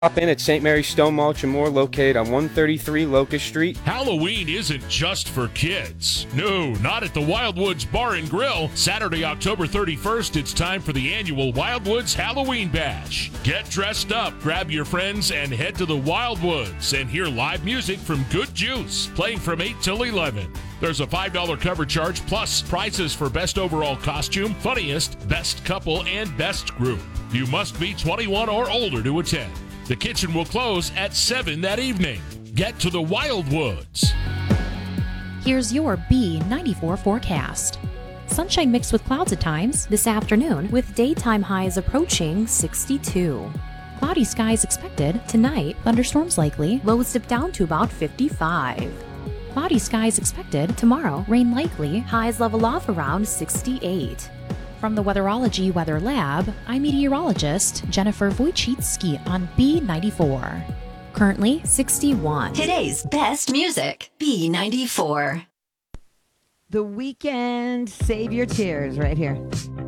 Stop in at St. Mary's Stone Mulch and More, located on 133 Locust Street. Halloween isn't just for kids. No, not at the Wildwoods Bar and Grill. Saturday, October 31st, it's time for the annual Wildwoods Halloween Bash. Get dressed up, grab your friends, and head to the Wildwoods and hear live music from Good Juice, playing from 8 till 11. There's a $5 cover charge, plus prizes for best overall costume, funniest, best couple, and best group. You must be 21 or older to attend. The kitchen will close at 7 that evening. Get to the Wildwoods. Here's your B94 forecast. Sunshine mixed with clouds at times this afternoon, with daytime highs approaching 62. Cloudy skies expected tonight, thunderstorms likely, lows dip down to about 55. Cloudy skies expected tomorrow, rain likely, highs level off around 68. From the Weatherology Weather Lab, I'm meteorologist Jennifer Wojcicki on B94. Currently 61. Today's best music, B94. The Weeknd, Save Your Tears, right here.